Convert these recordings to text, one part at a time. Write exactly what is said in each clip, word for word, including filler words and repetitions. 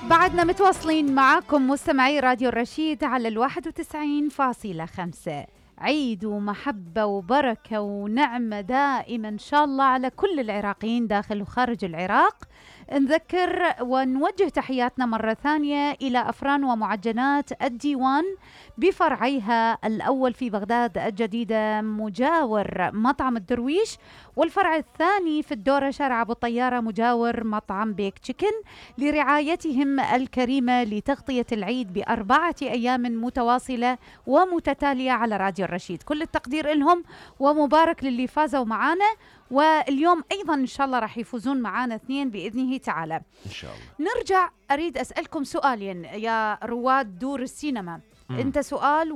بعدنا متواصلين معاكم مستمعي راديو الرشيد على الواحد وتسعين فاصلة خمسة. عيد ومحبة وبركة ونعمة دائما إن شاء الله على كل العراقيين داخل وخارج العراق. نذكر ونوجه تحياتنا مرة ثانية إلى أفران ومعجنات الديوان بفرعيها الأول في بغداد الجديدة مجاور مطعم الدرويش، والفرع الثاني في الدورة شارع أبو الطيارة مجاور مطعم بيك تشيكن، لرعايتهم الكريمة لتغطية العيد بأربعة أيام متواصلة ومتتالية على راديو الرشيد. كل التقدير لهم ومبارك للي فازوا معانا، واليوم أيضا إن شاء الله راح يفوزون معانا اثنين بإذنه تعالى إن شاء الله. نرجع أريد أسألكم سؤالين يا رواد دور السينما. مم. أنت سؤال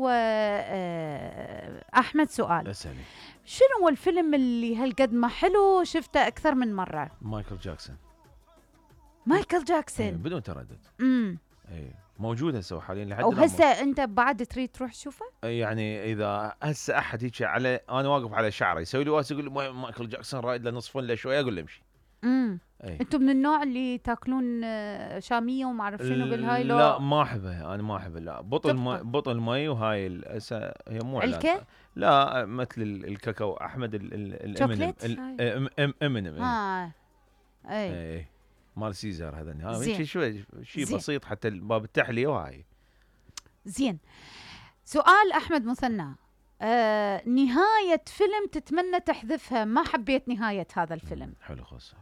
وأحمد سؤال. أسألي. شنو هو الفيلم اللي هالقد ما حلو شفته أكثر من مرة؟ مايكل جاكسون. مايكل جاكسون أيه بدون تردد. امم اي موجود هسه حاليا لحد او هسه انت بعد تريد تروح تشوفه؟ يعني اذا هسه احد هيك على انا واقف على شعره يسوي لي واسه يقول لي مايكل جاكسون رايد له نصفون له شويه اقول له امشي. امم انتم من النوع اللي تاكلون شاميه وما اعرف شنو بالهاي؟ لو لا ما احبه انا ما احبه. لا بطل مي بطل مي وهاي هسه هي مو علكه. لا مثل الكاكاو احمد الامنم الامنم ها اي مال سيزر هذا هذا شيء شيء بسيط حتى باب التحليه وهاي. زين. سؤال احمد مثنى. آه نهايه فيلم تتمنى تحذفها، ما حبيت نهايه هذا الفيلم. حلو خلاص.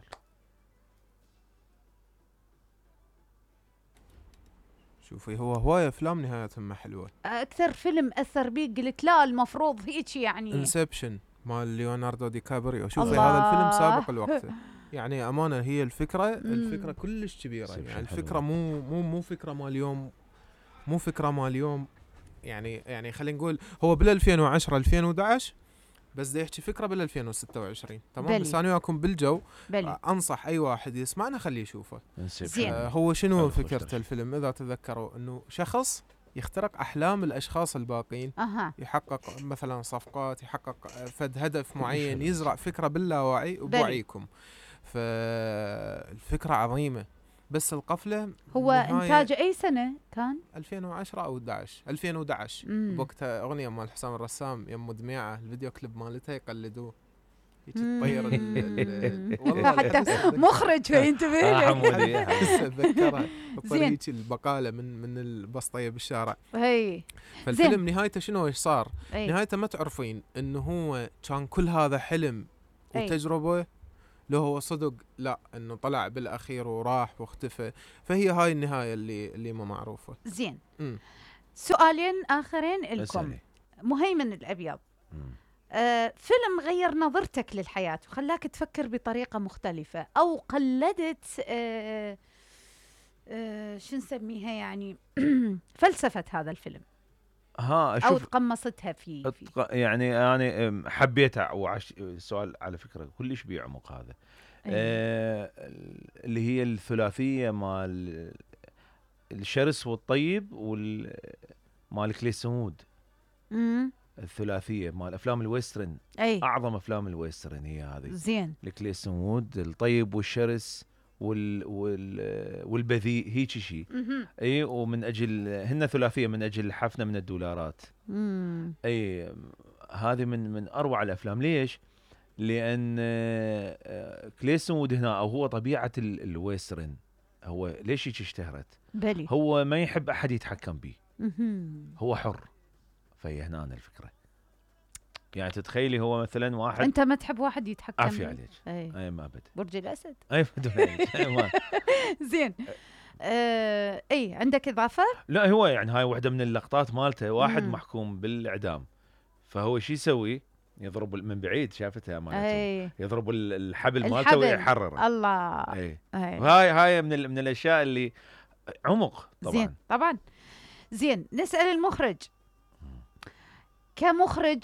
شوفي هو هوايه افلام نهايتهم ما حلوه. اكثر فيلم اثر بيك قلت لا المفروض هيك يعني انسبشن مال ليوناردو دي كابريو. شوفي هذا الفيلم سابق الوقت يعني امانه. هي الفكره الفكره كلش كبيره يعني الفكره مو مو مو فكره مال اليوم مو فكره مال اليوم يعني يعني خلينا نقول هو بال ألفين وعشرة ألفين وأحد عشر بس دا يحكي فكره بال ألفين وستة وعشرين تمام. بس انا وياكم بالجو بلي. انصح اي واحد يسمعنا خليه يشوفه. آه هو شنو فكره الفيلم اذا تذكروا؟ انه شخص يخترق أحلام الأشخاص الباقين. أه. يحقق مثلا صفقات، يحقق فد هدف معين، يزرع فكرة باللاوعي وبوعيكم. فالفكرة عظيمة بس القفلة. هو إنتاج أي سنة كان؟ ألفين وعشرة أو أحد عشر ألفين وأحد عشر بوقتها أغنية مال حسام الرسام يم دميعة الفيديو كليب مالتها يقلدوه تطير والله حتى مخرج ينتبه له. اتذكرها طريقة البقالة من من البسطية بالشارع. هي فالفيلم نهايته شنو ايش صار؟ أي. نهايته ما تعرفين انه هو كان كل هذا حلم وتجربة لو هو صدق لا انه طلع بالاخير وراح واختفى. فهي هاي النهاية اللي اللي ما معروفة. زين. م. سؤالين اخرين لكم. مهيمن الابيض. م. آه فيلم غير نظرتك للحياة وخلاك تفكر بطريقة مختلفة أو قلدت آه آه شو نسميها يعني فلسفة هذا الفيلم ها أو تقمصتها في, في يعني أنا حبيتها. وعش السؤال على فكرة كلش بيعمق هذا. آه اللي هي الثلاثية مال الشرس والطيب والمال كليسمود. امم الثلاثيه مال افلام الويسترن. أي. اعظم افلام الويسترن هي هذه. زين. الكليسون وود الطيب والشرس وال وال والبذيء هيك شيء. اي ومن اجل هن ثلاثيه من اجل حفنه من الدولارات. مم. اي هذه من من اروع الافلام. ليش؟ لان كليسون وود هنا او هو طبيعه الويسترن هو ليش هيك اشتهرت؟ بلي. هو ما يحب احد يتحكم به. هو حر. فهي هنا الفكرة. يعني تتخيلي هو مثلا واحد انت ما تحب واحد يتحكم عافية عليك. اي, أي ما ابد. برج الاسد. اي ما زين. آه اي عندك اضافة؟ لا هو يعني هاي واحدة من اللقطات مالته واحد مم. محكوم بالاعدام فهو شو يسوي؟ يضرب من بعيد شافتها مالته يضرب الحبل مالته ويحرر. الله. اي هاي هاي من من الاشياء اللي عمق طبعا. زين طبعا. زين نسأل المخرج كمخرج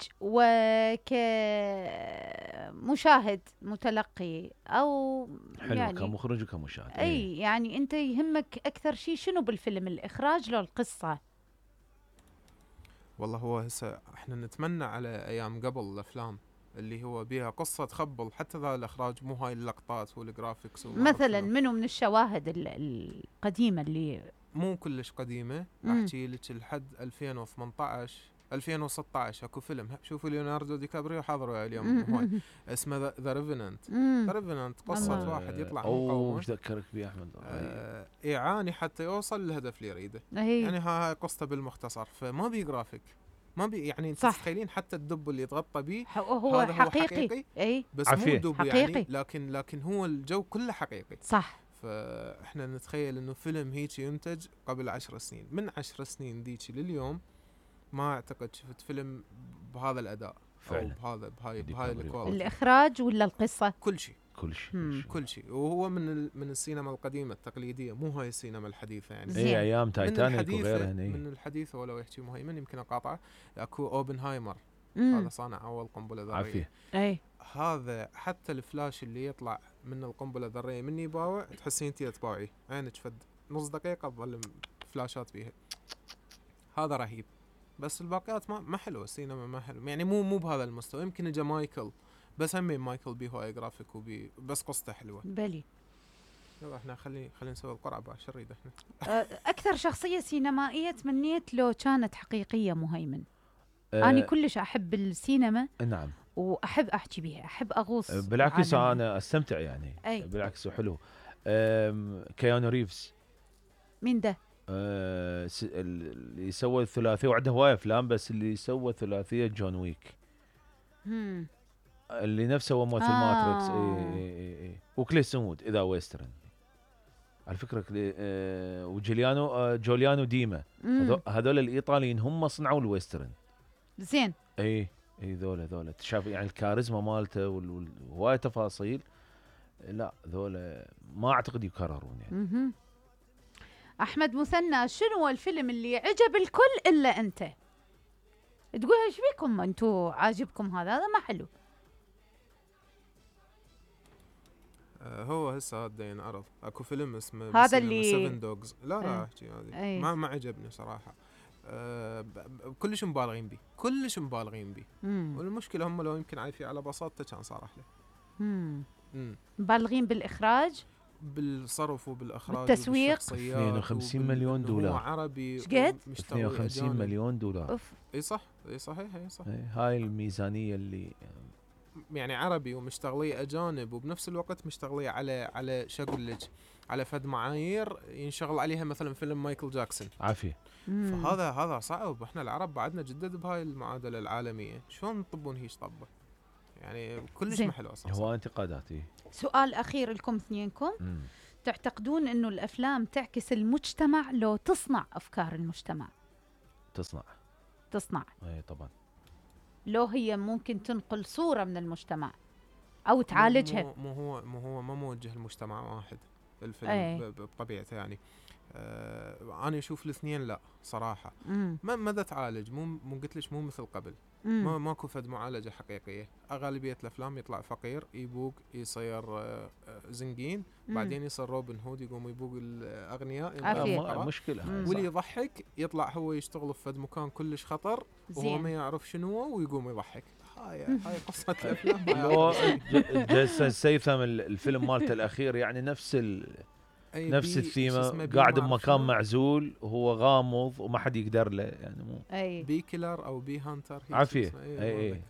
وكمشاهد متلقي او حلو يعني كمخرج وكمشاهد. اي إيه؟ يعني انت يهمك اكثر شيء شنو بالفيلم؟ الاخراج لو القصه؟ والله هو هسه احنا نتمنى على ايام قبل الافلام اللي هو بيها قصة تخبل، حتى ذا الإخراج مو هاي اللقطات والجرافيكس. مثلا منو من الشواهد القديمة اللي مو كلش قديمة، أحكي لك لحد ألفين وثمانية عشر ألفين وستة عشر اكو فيلم شوفوا ليوناردو دي كابريو حاضروا اليوم هاي اسمه ذا ريفننت. ذا ريفننت قصة واحد يطلع مقاومة. ايش ذكرك بيه احمد؟ آه يعاني حتى يوصل للهدف اللي يريده. يعني هاي قصته بالمختصر، فما بي جرافيك، ما بي يعني تتخيلين حتى الدب اللي يتغطى به هو هذا حقيقي. هو حقيقي اي بس مو دب حقيقي. يعني لكن لكن هو الجو كله حقيقي. صح. فاحنا نتخيل انه فيلم هيك ينتج قبل عشر سنين، من عشر سنين ذيك لليوم ما اعتقد شفت فيلم بهذا الاداء فعلا، او بهذا بهاي بهاي الكواليتي. الاخراج ولا القصه؟ كل شيء كل شيء كل شيء. وهو من من السينما القديمه التقليديه، مو هاي السينما الحديثه يعني. اي ايام تايتانيك وغيرها. من الحديثه ولو يحكي مهيمن يمكن اقاطعه، اكو اوبنهايمر هذا صانع اول قنبله ذريه. اي هذا حتى الفلاش اللي يطلع من القنبله الذريه من يباوع تحسين انت تباوعي عينك فد نص دقيقه تظل فلاشات بيها. هذا رهيب. بس الباقيات ما ما حلوه، السينما ما حلو يعني، مو مو بهذا المستوى. يمكن اجى مايكل، بس هم مايكل بيه هواي جرافيك وبي بس قصته حلوه. بلي يلا احنا خلي خلينا نسوي القرعه باشر نريد احنا. اكثر شخصيه سينمائيه تمنيت لو كانت حقيقيه مهيمن؟ أه انا كلش احب السينما. نعم. واحب احكي بها، احب اغوص. بالعكس انا استمتع يعني. أي. بالعكس وحلو. كيانو ريفز. مين ده؟ آه اللي سوى الثلاثيه، وعنده هوايه افلام، بس اللي سوى ثلاثيه جون ويك. امم اللي نفسه هو ممثل آه. ماتريكس. اي اي اي وكليسمود اذا ويسترن على فكره. آه وجوليانو آه جوليانو ديما، هذول الايطاليين هم صنعوا الويسترن. زين. اي اي ذولا ذولا تشاف يعني الكاريزما مالته وهواي تفاصيل. لا ذولا ما اعتقد يكررون يعني. مم. احمد مثنى، شنو الفيلم اللي عجب الكل الا انت؟ تقول ايش بيكم انتو عاجبكم هذا؟ هذا ما حلو. آه هو هسه هذا ينعرض اكو فيلم اسمه هذا اللي سيفن دوجز. لا لا احكي هذه ما ما عجبني صراحه. آه كلش مبالغين بيه، كلش مبالغين بيه. والمشكله هم لو يمكن عايفين على بساطته كان صار احلى. امم مبالغين بالاخراج، بالصرف وبالاخراج بالتسويق. اثنين وخمسين مليون دولار. هو عربي. ايش قد؟ اثنين وخمسين مليون دولار. اوف. اي صح، اي صحيح، اي صح. هاي الميزانيه اللي يعني عربي ومشتغليه اجانب، وبنفس الوقت مشتغليه على على شو اقول لك، على فد معايير ينشغل عليها مثلا فيلم مايكل جاكسون. عافيه. فهذا هذا صعب. احنا العرب بعدنا جدد بهاي المعادله العالميه، شلون نطبون هيش طبه يعني كلش ما حلو اصلا. هو انتقاداتي. سؤال اخير لكم اثنينكم. مم. تعتقدون انه الافلام تعكس المجتمع لو تصنع افكار المجتمع؟ تصنع تصنع اي طبعا. لو هي ممكن تنقل صورة من المجتمع او تعالجها. مو هو مو هو ما موجه المجتمع واحد الفيلم بطبيعته يعني. آه انا اشوف الاثنين لا صراحه. ما ماذا تعالج، مو مو قلت لك مو مثل قبل. ما ماكو فد معالجه حقيقيه. غالبيه الافلام يطلع فقير يبوق يصير آه زنقين، بعدين يصير روبن هود يقوم يبوق الاغنياء. مشكله. واللي يضحك يطلع هو يشتغل في فد مكان كلش خطر وهو ما يعرف شنو ويقوم يضحك. هاي هاي قصه الافلام. جيسون ستاثام الفيلم مالته الاخير يعني نفس ال نفس الثيمة، قاعد بمكان معزول وهو غامض وما حد يقدر له يعني. مو أي. بي كيلر او بي هانتر. عافية. اي اي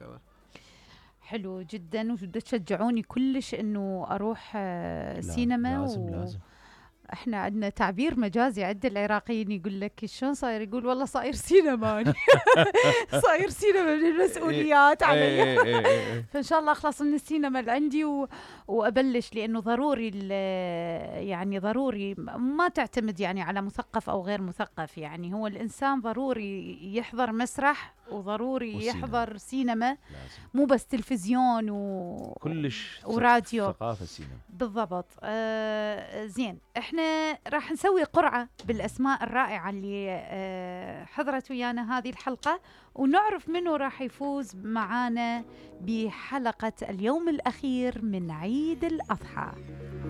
حلو جدا. وتشجعوني كلش انه اروح سينما. لازم و... لازم. احنا عندنا تعبير مجازي عند العراقيين يقول لك شلون صاير، يقول والله صاير سينما. صاير سينما من المسؤوليات علي. فان شاء الله اخلص من السينما اللي عندي و... وابلش، لانه ضروري يعني ضروري ما تعتمد يعني على مثقف او غير مثقف. يعني هو الانسان ضروري يحضر مسرح وضروري والسينما. يحضر سينما لازم. مو بس تلفزيون و... كلش وراديو. ثقافة السينما بالضبط. آه زين، احنا راح نسوي قرعة بالاسماء الرائعة اللي آه حضرت ويانا هذه الحلقة، ونعرف منو راح يفوز معانا بحلقة اليوم الأخير من عيد الأضحى.